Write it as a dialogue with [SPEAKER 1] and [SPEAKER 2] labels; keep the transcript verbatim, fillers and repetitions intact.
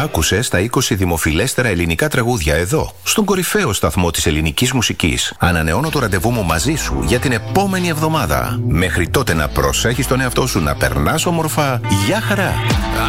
[SPEAKER 1] Άκουσες τα είκοσι δημοφιλέστερα ελληνικά τραγούδια εδώ, στον κορυφαίο σταθμό της ελληνικής μουσικής. Ανανεώνω το ραντεβού μου μαζί σου για την επόμενη εβδομάδα. Μέχρι τότε να προσέχεις τον εαυτό σου, να περνάς όμορφα. Γεια χαρά!